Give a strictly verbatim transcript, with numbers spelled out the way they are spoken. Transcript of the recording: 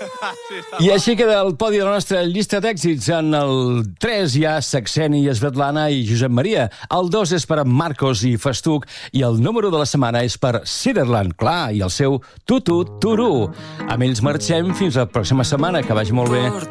I així queda el podi de la nostra llista d'èxits. En el tres hi ha Saxeni, Svetlana i Josep Maria. El dos és per Marcos i Festuc. I el número de la setmana és per Siderland, clar, i el seu Tutu Turu. Amb ells marxem fins la pròxima setmana. Que vagi molt bé.